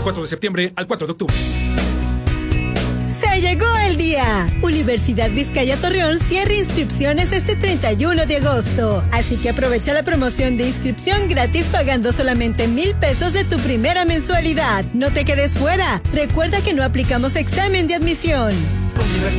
del 4 de septiembre al 4 de octubre. ¡Se llegó el día! Universidad Vizcaya Torreón cierra inscripciones este 31 de agosto. Así que aprovecha la promoción de inscripción gratis pagando solamente 1,000 pesos de tu primera mensualidad. No te quedes fuera. Recuerda que no aplicamos examen de admisión.